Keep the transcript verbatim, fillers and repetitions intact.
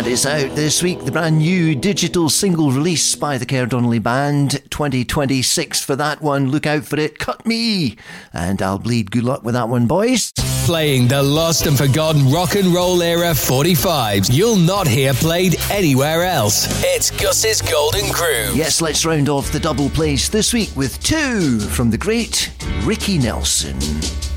And it's out this week, the brand new digital single release by the Kerr Donnelly Band, twenty twenty-six for that one. Look out for it, Cut Me. And I'll bleed. Good luck with that one, boys. Playing the lost and forgotten rock and roll era forty-fives you'll not hear played anywhere else. It's Gus's Golden Groove. Yes, let's round off the double plays this week with two from the great Ricky Nelson.